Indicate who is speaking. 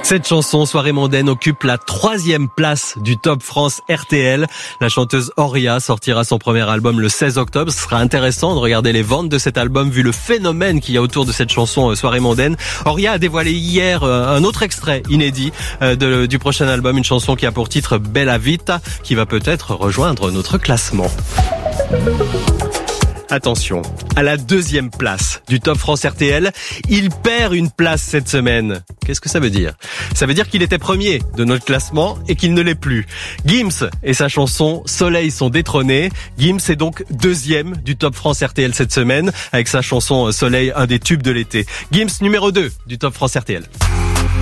Speaker 1: Cette chanson, Soirée mondaine, occupe la 3e place du Top France RTL. La chanteuse Auria sortira son premier album le 16 octobre. Ce sera intéressant de regarder les ventes de cet album vu le phénomène qu'il y a autour de cette chanson Soirée mondaine. Auria a dévoilé hier un autre extrait inédit du prochain album, une chanson qui a pour titre Bella Vita, qui va peut-être rejoindre notre classement. Attention, à la 2e place du Top France RTL, il perd une place cette semaine. Qu'est-ce que ça veut dire ? Ça veut dire qu'il était premier de notre classement et qu'il ne l'est plus. Gims et sa chanson Soleil sont détrônés. Gims est donc 2e du Top France RTL cette semaine avec sa chanson Soleil, un des tubes de l'été. Gims numéro 2 du Top France RTL.